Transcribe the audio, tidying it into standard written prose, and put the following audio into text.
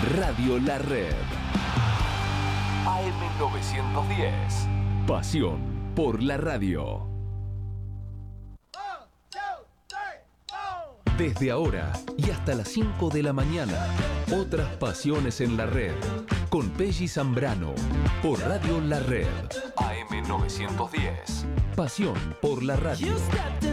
Radio La Red. AM910. Pasión por la radio. Desde ahora y hasta las 5 de la mañana, otras pasiones en la red. Con Pelli Zambrano, por Radio La Red. AM910. Pasión por la radio.